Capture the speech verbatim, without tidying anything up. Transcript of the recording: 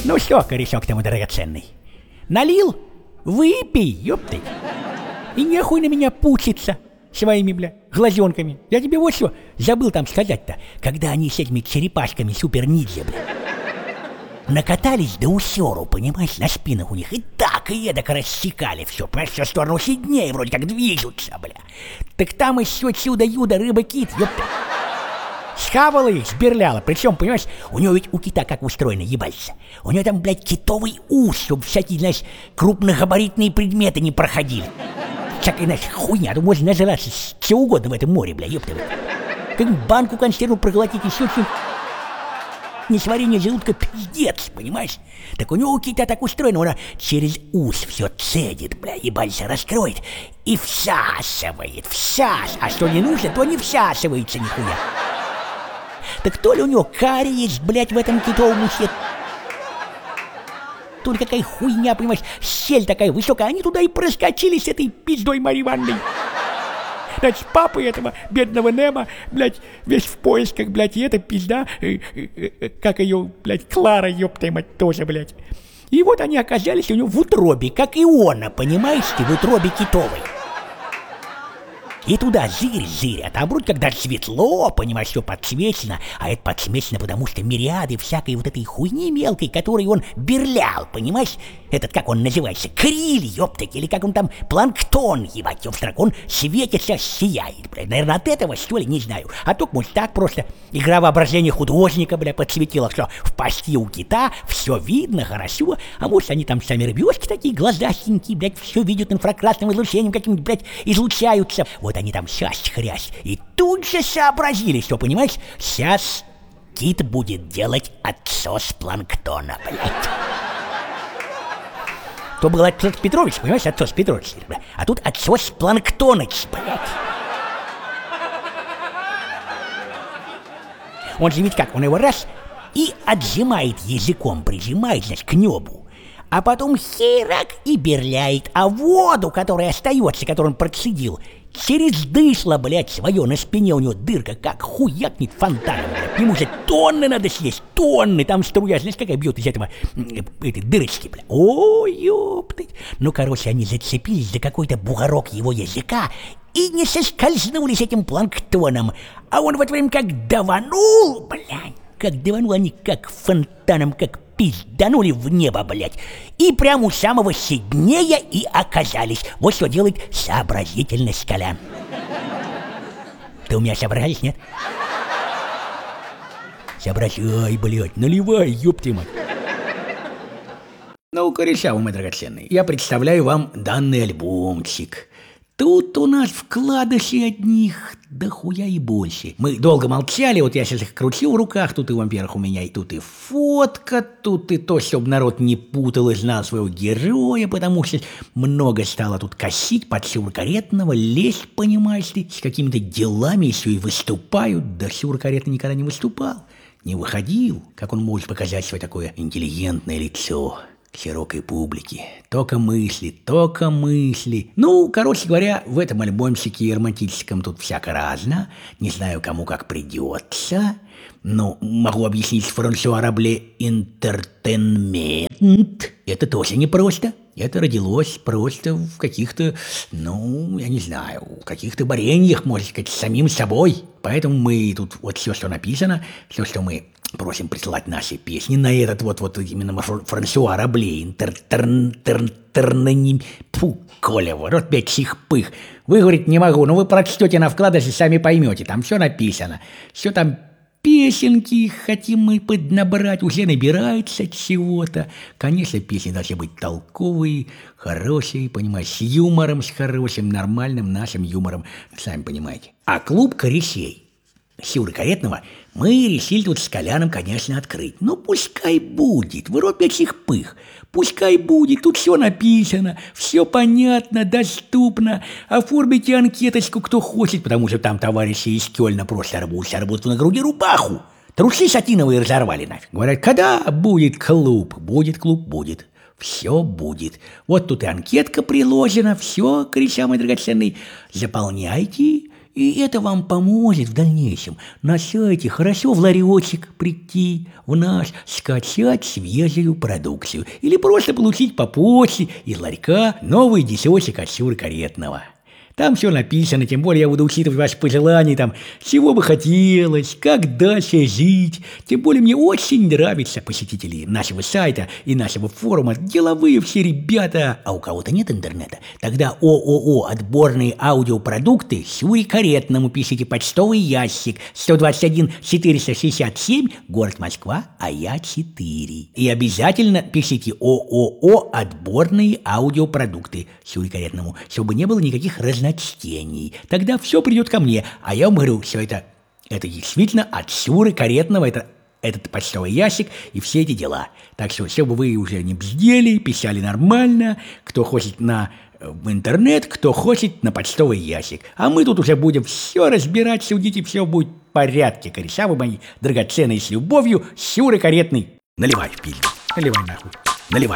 Ну что, корешок ты мой драгоценный, налил? Выпей, ёпты. И нехуй на меня пучиться своими, бля, глазенками. Я тебе вот что забыл там сказать-то, когда они с этими черепашками супер-ниндзя, бля, накатались до усеру, понимаешь, на спинах у них, и так, и эдак рассекали все, понимаешь, все в сторону Сиднея вроде как движутся, бля. Так там еще чудо-юдо, рыба-кит, ёпта. Схавала их, сберляла, причем, понимаешь, у него ведь у кита как устроено, ебальца. У него там, блядь, китовый ус, чтобы всякие, знаешь, крупногабаритные предметы не проходили. Всякая, знаешь, хуйня, тут можно нажраться с чего угодно в этом море, бля, ёпта. Как банку консерву проглотить, еще что-нибудь. Несварение желудка пиздец, понимаешь? Так у него у кита так устроено, он через ус все цедит, бля, ебальца раскроет и всасывает, всас. А что не нужно, то не всасывается нихуя. Так то ли у него кариес, блядь, в этом китовом усе, то ли какая хуйня, понимаешь, щель такая высокая, они туда и проскочили с этой пиздой Марьи Ивановной. Значит, папа этого бедного Немо, блядь, весь в поисках, блядь, и эта пизда, э, э, э, как ее, блядь, Клара, ёпта мать, тоже, блядь. И вот они оказались у него в утробе, как Иона, понимаешь ты, в утробе китовой. И туда зырь-зырь, а там вроде когда светло, понимаешь, все подсвечено, а это подсвечено, потому что мириады всякой вот этой хуйни мелкой, которой он берлял, понимаешь, этот, как он называется, криль, ёптать, или как он там, планктон, ебать, ёпстрак, он светится, сияет, блядь, наверное, от этого, что ли, не знаю, а только, может, так просто игра воображения художника, бля, подсветила, что в пасти у кита все видно, хорошо, а может, они там сами рыбешки такие глазастенькие, блядь, все видят инфракрасным излучением каким-нибудь, блядь, излучаются. Вот они там сейчас хрясь, и тут же сообразили, что, понимаешь, сейчас кит будет делать отсос планктона, блядь. То был отсос Петрович, понимаешь, отсос Петрович, блядь, а тут отсос Планктоныч, блядь. Он же ведь как, он его раз и отжимает языком, прижимает, значит, к небу. А потом херак и берляет, а воду, которая остается, которую он процедил, через дышло, блядь, свое, на спине у него дырка, как хуякнет фонтаном, блядь. Ему же тонны надо съесть, тонны, там струя, знаешь, какая бьет из этого, этой дырочки, блядь. Ой, ёптать. Ну, короче, они зацепились за какой-то бугорок его языка и не соскользнули с этим планктоном. А он в это время как даванул, блядь, как даванул, они как фонтаном, как пизданули в небо, блядь, и прямо у самого Сиднея и оказались. Вот что делает сообразительность, Колян. Ты у меня сообразишь, нет? Соображай, блядь, наливай, ёпти мать. Ну, кореша, мой драгоценный, я представляю вам данный альбомчик. Тут у нас вкладыши одних да хуя и больше. Мы долго молчали, вот я сейчас их крутил в руках, тут и, во-первых, у меня и тут и фотка, тут и то, чтобы народ не путал и знал своего героя, потому что много стало тут косить под Сюр-Каретного, лезть, понимаешь ты, с какими-то делами еще и выступают, да Сюр-Каретный никогда не выступал, не выходил, как он может показать свое такое интеллигентное лицо широкой публике. Только мысли, только мысли. Ну, короче говоря, в этом альбомчике романтическом тут всяко разно. Не знаю, кому как придется. Но могу объяснить Франсуа Рабле «Интертейнмент». Это тоже непросто. Это родилось просто в каких-то, ну, я не знаю, в каких-то борениях, можно сказать, с самим собой. Поэтому мы тут вот все, что написано, все, что мы просим присылать наши песни на этот вот, вот именно Франсуа Рабле «Интертейнмент». Фу, Коля, вот опять чих-пых. Выговорить не могу, но вы прочтете на вкладыше, сами поймете. Там все написано. Все там песенки хотим мы поднабрать, уже набирается чего-то. Конечно, песни должны быть толковые, хорошие, понимаешь, с юмором, с хорошим, нормальным нашим юмором, сами понимаете. А клуб корешей Сюр-Каретного мы решили тут с Коляном, конечно, открыть. Ну, пускай будет, в рот этих пых. Пускай будет, тут все написано, все понятно, доступно. Оформите анкеточку, кто хочет, потому что там товарищи из Кёльна просто рвут, рвут на груди рубаху. Трусы сатиновые разорвали нафиг. Говорят, когда будет клуб? Будет клуб, будет. Все будет. Вот тут и анкетка приложена, все, кореша мой драгоценный, заполняйте. И это вам поможет в дальнейшем на сайте хорошо в ларечек прийти, в наш, скачать свежую продукцию или просто получить по почте из ларька новый десяток от Шуры Каретного. Там все написано, тем более я буду учитывать ваши пожелания, там, чего бы хотелось, как дальше жить. Тем более мне очень нравятся посетители нашего сайта и нашего форума, деловые все ребята. А у кого-то нет интернета? Тогда ООО «Отборные аудиопродукты» Шуре Каретному пишите почтовый ящик сто двадцать один четыреста шестьдесят семь, город Москва, а я четыре. И обязательно пишите ООО «Отборные аудиопродукты» Шуре Каретному, чтобы не было никаких разночтений. Тогда все придет ко мне, а я вам говорю, все это, это действительно от Шуры Каретного, это этот почтовый ящик и все эти дела. Так что, чтобы вы уже не бздели, писали нормально, кто хочет на в интернет, кто хочет на почтовый ящик. А мы тут уже будем все разбирать, судить, и все будет в порядке. Кореша вы мои драгоценные, с любовью, Шура Каретный. Наливай в пиздец, наливай нахуй, наливай.